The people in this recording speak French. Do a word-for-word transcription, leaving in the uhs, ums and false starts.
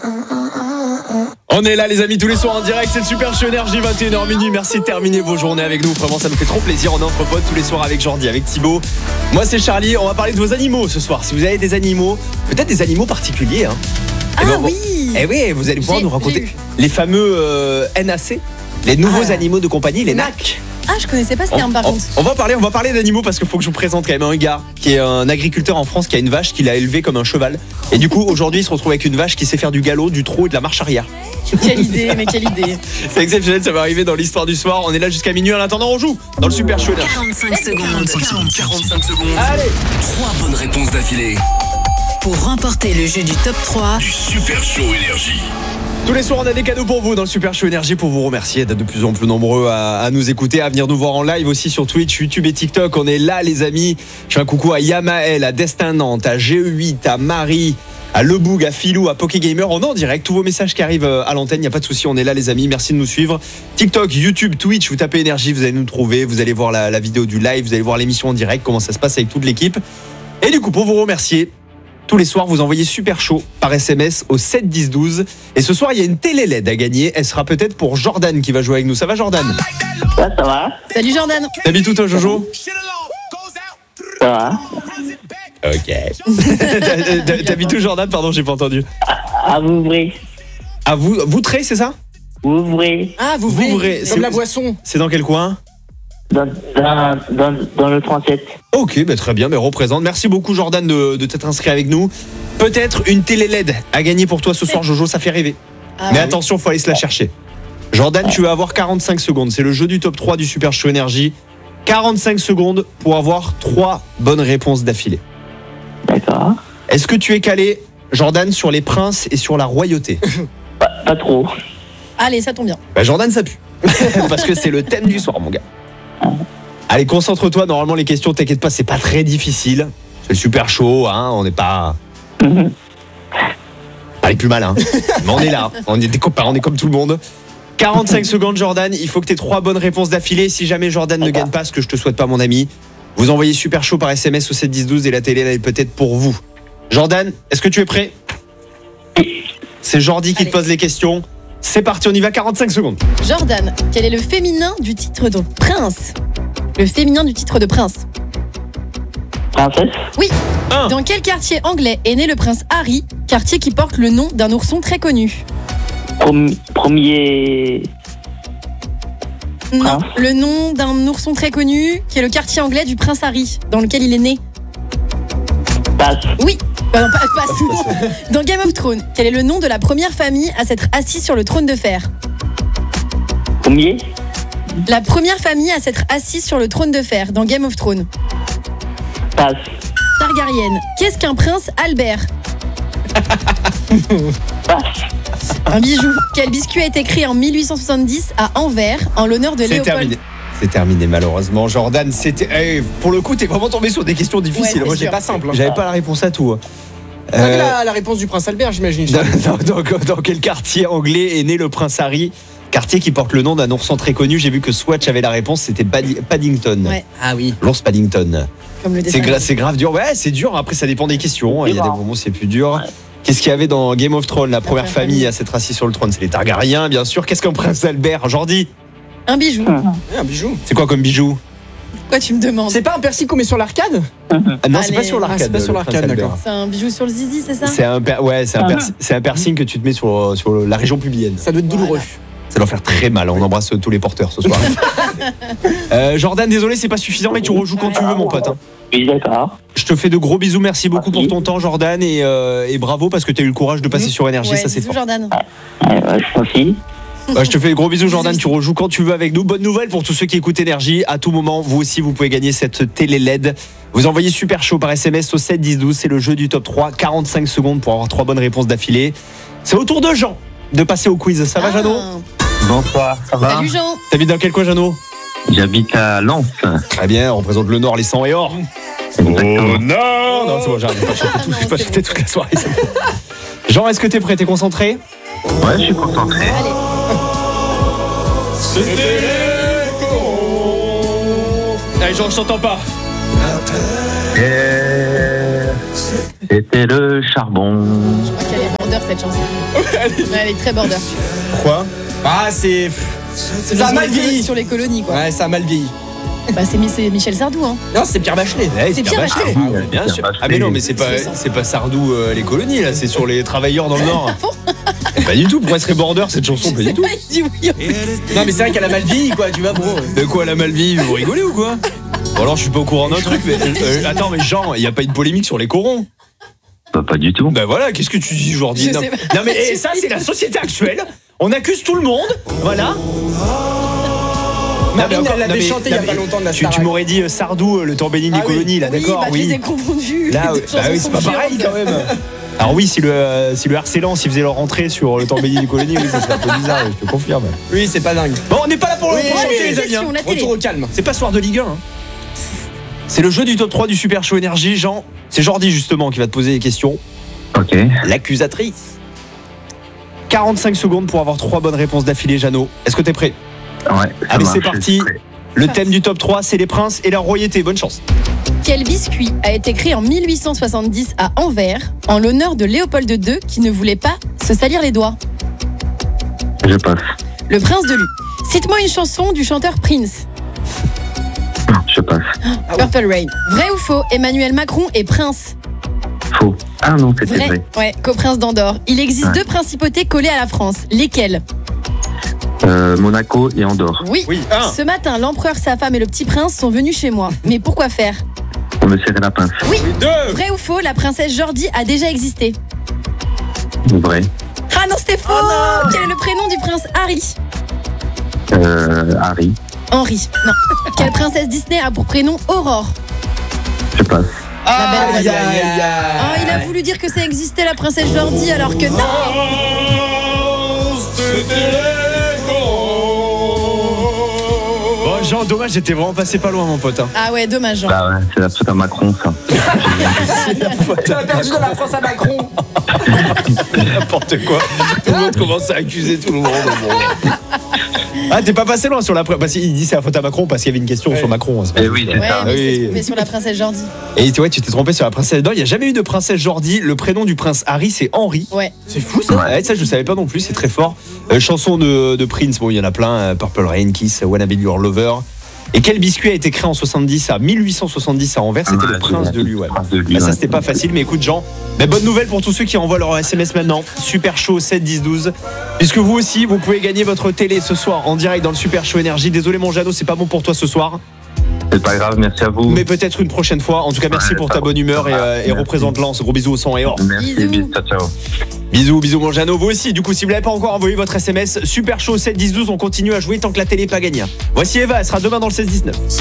On est là les amis tous les soirs en direct, c'est le Super Show Énergie, vingt et une heures minuit. Merci de terminer vos journées avec nous, vraiment ça nous fait trop plaisir. On est entre potes tous les soirs avec Jordi, avec Thibaut. Moi c'est Charlie, on va parler de vos animaux ce soir. Si vous avez des animaux, peut-être des animaux particuliers hein. Ah ben, oui. Eh oui, vous allez pouvoir J'ai- nous raconter j'ai les fameux euh, N A C, les nouveaux Ah. animaux de compagnie, les N A C. Ah, je connaissais pas ce terme par on, contre. on va parler, on va parler d'animaux parce qu'il faut que je vous présente quand même un gars qui est un agriculteur en France qui a une vache qu'il a élevée comme un cheval. Et du coup, aujourd'hui, il se retrouve avec une vache qui sait faire du galop, du trot et de la marche arrière. Quelle idée, mais quelle idée. C'est exceptionnel, ça va arriver dans l'histoire du soir. On est là jusqu'à minuit. En attendant, on joue dans le Super Show. quarante-cinq secondes. quarante-cinq secondes. Allez, trois bonnes réponses d'affilée. Pour remporter le jeu du top trois, Du Super Show Énergie. tous les soirs, on a des cadeaux pour vous dans le Super Show Énergie pour vous remercier d'être de plus en plus nombreux à, à nous écouter, à venir nous voir en live aussi sur Twitch, YouTube et TikTok. On est là, les amis. Je fais un coucou à Yamael, à Destin Nantes, à G E huit, à Marie, à Leboug, à Philou, à Pokégamer. On est en direct. Tous vos messages qui arrivent à l'antenne, il n'y a pas de souci. On est là, les amis. Merci de nous suivre. TikTok, YouTube, Twitch, vous tapez Énergie, vous allez nous trouver. Vous allez voir la, la vidéo du live, vous allez voir l'émission en direct, comment ça se passe avec toute l'équipe. Et du coup, pour vous remercier, tous les soirs, vous envoyez Super Chaud par S M S au sept dix douze. Et ce soir, il y a une télé L E D à gagner. Elle sera peut-être pour Jordan qui va jouer avec nous. Ça va, Jordan? Ouais, ça va, Salut Jordan. T'habites où, toi, Jojo? ça va. Ok. T'habites où, Jordan? Pardon, j'ai pas entendu. À Vouvray. À vous, Voutray, c'est ça? Vouvray. Ah, vous Vouvray. C'est- Comme la boisson. C'est dans quel coin? Dans, dans, dans, dans le trente-sept. Ok, bah très bien, mais représente. Merci beaucoup, Jordan, de, de t'être inscrit avec nous. Peut-être une télé L E D à gagner pour toi ce soir, Jojo, ça fait rêver. Ah, Mais oui. attention, faut aller se la chercher. Jordan, tu vas avoir quarante-cinq secondes. C'est le jeu du top trois du Super Show Énergie. quarante-cinq secondes pour avoir trois bonnes réponses d'affilée. D'accord. Est-ce que tu es calé, Jordan, sur les princes et sur la royauté? Pas, pas trop. Allez, ça tombe bien. Bah, Jordan, ça pue. Parce que c'est le thème du soir, mon gars. Allez, concentre-toi. Normalement, les questions, t'inquiète pas, c'est pas très difficile. C'est le Super Show, hein. On n'est pas. Pas les plus malins. Mais on est là. On est des copains, on est comme tout le monde. quarante-cinq secondes, Jordan. Il faut que tu aies trois bonnes réponses d'affilée. Si jamais Jordan ne gagne pas, ce que je te souhaite pas, mon ami, vous envoyez Super Show par S M S au sept dix douze et la télé, elle est peut-être pour vous. Jordan, est-ce que tu es prêt? C'est Jordi qui Allez. te pose les questions. C'est parti, on y va, quarante-cinq secondes. Jordan, quel est le féminin du titre de prince? Le féminin du titre de prince. Princesse. Oui. Un. Dans quel quartier anglais est né le prince Harry, quartier qui porte le nom d'un ourson très connu? Prom- premier. Non, Prince. le nom d'un ourson très connu, qui est le quartier anglais du prince Harry, dans lequel il est né. Passe. Oui. Pardon, pas, pas- Dans Game of Thrones, quel est le nom de la première famille à s'être assise sur le trône de fer? Premier. La première famille à s'être assise sur le trône de fer dans Game of Thrones. Passe. Targaryen. Qu'est-ce qu'un prince Albert? Passe. Un bijou. Quel biscuit a été créé en mille huit cent soixante-dix à Anvers en l'honneur de C'est Léopold? terminé. C'est terminé, malheureusement. Jordan, c'était. Eh, pour le coup, t'es vraiment tombé sur des questions difficiles. Ouais, Moi, c'est j'ai pas simple. hein. J'avais pas la réponse à tout. Pas Euh, la, la réponse du prince Albert, j'imagine. dans, dans- dans- dans quel quartier anglais est né le prince Harry? Quartier qui porte le nom d'un ourson très connu. J'ai vu que Swatch avait la réponse, c'était Paddi- Paddington. Ouais, Ah oui. L'ours Paddington. comme le dessin. C'est, gra- c'est grave dur. Ouais, c'est dur. Après, ça dépend des questions. Il y a des marrant. moments où c'est plus dur. Qu'est-ce qu'il y avait dans Game of Thrones, la première première famille famille. à s'être assise sur le trône? C'est les Targaryens, bien sûr. Qu'est-ce qu'un prince Albert? Jordi, Un bijou. Ah, un bijou. c'est quoi comme bijou? Quoi tu me demandes? C'est pas un persil qu'on met sur l'arcade? Ah, non, c'est Allez. pas sur l'arcade. Ah, c'est pas sur le prince l'arcade, Albert. d'accord. C'est un bijou sur le zizi, c'est ça? C'est un, per- ouais, c'est un, Ah. persi- c'est un piercing que tu te mets sur, sur la région pubienne. Ça doit être douloureux. Ça doit faire très mal. On embrasse tous les porteurs ce soir. Euh, Jordan, désolé, c'est pas suffisant, mais tu rejoues quand tu veux, mon pote. hein. Oui, d'accord. Je te fais de gros bisous. Merci beaucoup Merci. pour ton temps, Jordan, et, euh, et bravo parce que tu as eu le courage de passer sur Énergie. Ouais, Ça, c'est bisous fort. Jordan. Ouais, ouais, je aussi. Ouais, je te fais de gros bisous, Jordan. Tu rejoues quand tu veux avec nous. Bonne nouvelle pour tous ceux qui écoutent Énergie. À tout moment, vous aussi, vous pouvez gagner cette télé L E D. Vous envoyez Super Chaud par S M S au sept dix douze. C'est le jeu du top trois. quarante-cinq secondes pour avoir trois bonnes réponses d'affilée. C'est au tour de Jean de passer au quiz. Ça va, Ah. Jeannot? Bonsoir, ça va? Salut Jean. T'habites dans quel coin, Jeannot? J'habite à Lens. Très bien, on représente le Nord, les sangs et or. Exactement. Oh non, non, c'est bon, j'arrive pas à chanter, Ah tout, non, j'ai pas c'est chanté bon. toute la soirée. c'est bon. Jean, est-ce que t'es prêt? T'es concentré? Ouais, je suis concentré. Allez. Allez, Jean, je t'entends pas. Et... C'était le charbon. Je crois qu'elle est border cette chanson. Ouais, elle est très border. Pourquoi? Ah, c'est. C'est Ça a sur mal les colo- vieilli. Sur les colonies, quoi. Ouais, ça a mal vieilli. Bah, c'est, Mi- c'est Michel Sardou, hein. Non, c'est Pierre Bachelet. Ouais, C'est Pierre Bachelet. Ah, ouais, bien Pierre sûr. Bachelet. Ah mais non, mais c'est pas, C'est ça. c'est pas Sardou euh, les colonies là, c'est sur les travailleurs dans le Nord. Pas du tout. Pourquoi serait border cette chanson? Pas Je sais du tout. pas, il dit oui. en plus. Non, mais c'est vrai qu'elle a mal vieilli, quoi, tu vois, bon. De quoi la Malvie? Vous rigolez ou quoi? Bon alors je suis pas au courant d'un truc, mais euh, attends, mais Jean, il y a pas une polémique sur les corons? Bah, pas du tout. Ben voilà, qu'est-ce que tu dis aujourd'hui? Je non, sais pas. non, mais eh, ça c'est la société actuelle. On accuse tout le monde, voilà. Marine, Non, mais elle l'a non, mais- déchanté il y a non, pas mais longtemps de la Tu, Starac. tu m'aurais dit euh, Sardou, euh, le temps béni des Ah oui. colonies, là, Oui, d'accord? bah, je les ai confondus. Là, Les euh, deux bah oui, chansons c'est pas sont pareil géantes. quand même. Alors oui, si le, euh, si le R C Lens il faisait leur rentrée sur le temps béni des colonies, oui, ça serait un peu bizarre, je te confirme. Oui, c'est pas dingue. Bon, on n'est pas là pour le Oui, pour chanter, allez, les amis. question, hein. la télé. Retour au calme. C'est pas soir de Ligue un. hein. C'est le jeu du top trois du Super Show Énergie, Jean. C'est Jordi justement qui va te poser des questions. Ok. L'accusatrice. quarante-cinq secondes pour avoir trois bonnes réponses d'affilée, Jeannot. Est-ce que t'es prêt? Ouais. ça Allez, marche, c'est je parti. suis prêt. Le thème du top trois, c'est les princes et la royauté. Bonne chance. Quel biscuit a été créé en mille huit cent soixante-dix à Anvers en l'honneur de Léopold deux qui ne voulait pas se salir les doigts? Je passe. Le prince de Lu. Cite-moi une chanson du chanteur Prince. Je passe. Purple Rain. Vrai ou faux? Emmanuel Macron est prince. Faux. Ah non, c'était Vrai. vrai. Ouais, coprince d'Andorre. Il existe Ouais. deux principautés collées à la France. Lesquelles? Euh, Monaco et Andorre. Oui. Oui, un. Ce matin, l'empereur, sa femme et le petit prince sont venus chez moi. Mais pourquoi faire? On me serrait la pince. Oui. Deux. Vrai ou faux? La princesse Jordi a déjà existé. Vrai. Ah non, c'était faux. Quel est le prénom du prince Harry? Euh, Harry. Henri. Non. Quelle princesse Disney a pour prénom Aurore? Je passe. La belle Aïe, Aurore. aïe, aïe, aïe. Oh, il a voulu dire que ça existait la princesse Jordi alors que non. Bon, Jean, dommage, j'étais vraiment passé pas loin, mon pote. hein. Ah ouais, dommage. Jean. Bah ouais, c'est la faute à Macron, ça. Tu as perdu de la France à Macron. N'importe quoi. Tout le monde commence à accuser tout le monde. Bon. Ah, t'es pas passé loin sur la. pré- Parce qu'il dit c'est la faute à Macron parce qu'il y avait une question sur Macron. c'est pas Eh juste. oui, c'est Ouais, ça. mais, oui. c'est- mais sur la princesse Jordi. Et tu vois, tu t'es trompé sur la princesse. Non, il n'y a jamais eu de princesse Jordi. Le prénom du prince Harry, c'est Henri. Ouais. C'est fou ça. Ouais, ça, je savais pas non plus, c'est très fort. Euh, chanson de, de Prince, bon, il y en a plein. euh, Purple Rain, Kiss, Wanna Be Your Lover. Et quel biscuit a été créé en soixante-dix à mille huit cent soixante-dix à Anvers? C'était Ouais, le prince de Lu. Ouais. Prince de Lu, Bah, ça ouais. c'était pas facile, mais écoute Jean, mais bonne nouvelle pour tous ceux qui envoient leur S M S maintenant. Super Show sept dix douze. Puisque vous aussi, vous pouvez gagner votre télé ce soir en direct dans le Super Show Énergie. Désolé mon Jeannot, c'est pas bon pour toi ce soir, C'est pas grave, merci à vous. mais peut-être une prochaine fois. En tout cas, merci Ouais, pour ça ta va. bonne humeur et, euh, et Merci. représente Lens. Gros bisous au sang et or. Merci, Bisous. bisous, ciao, ciao. Bisous, bisous mon Jeannot. Vous aussi, du coup, si vous l'avez pas encore envoyé votre S M S, Super Show sept dix douze, on continue à jouer tant que la télé n'est pas gagnée. Voici Eva, elle sera demain dans le seize dix-neuf.